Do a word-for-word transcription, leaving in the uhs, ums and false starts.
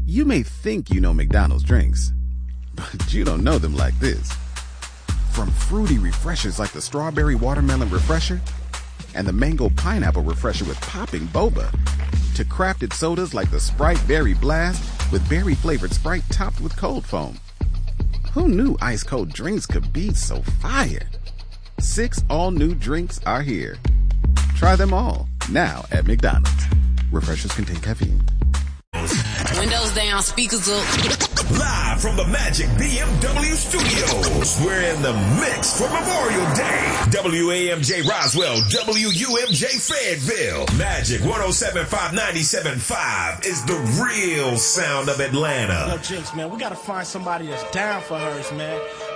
You may think you know McDonald's drinks, but you don't know them like this. From fruity refreshers like the Strawberry Watermelon Refresher and the Mango Pineapple Refresher with popping boba, to crafted sodas like the Sprite Berry Blast with berry-flavored Sprite topped with cold foam. Who knew ice-cold drinks could be so fire? Six all-new drinks are here. Try them all, now at McDonald's. Refreshers contain caffeine. Windows down, speakers up. Live from the Magic B M W Studios. We're in the mix for Memorial Day. W A M J Roswell, W U M J Fayetteville. Magic one oh seven point five, ninety-seven point five is the real sound of Atlanta. Yo, Jinx, man, we gotta find somebody that's down for hers, man.